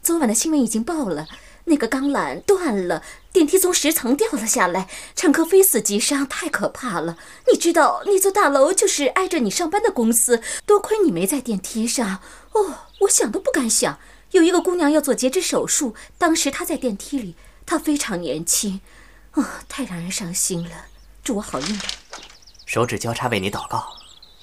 昨晚的新闻已经报了，那个钢缆断了，电梯从10层掉了下来，乘客非死即伤，太可怕了。你知道那座大楼就是挨着你上班的公司，多亏你没在电梯上。我想都不敢想。有一个姑娘要做截肢手术，当时她在电梯里，她非常年轻，太让人伤心了。祝我好运吧。 手指交叉为你祷告。